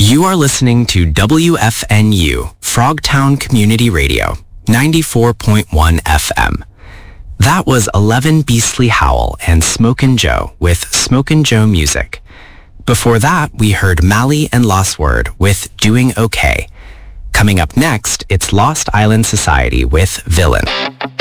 You are listening to WFNU, Frogtown Community Radio, 94.1 FM. That was 11 Beastly Howl and Smokin' Joe with Smokin' Joe Music. Before that, we heard Mally and Lost Word with Doing Okay. Coming up next, it's Lost Island Society with Villain.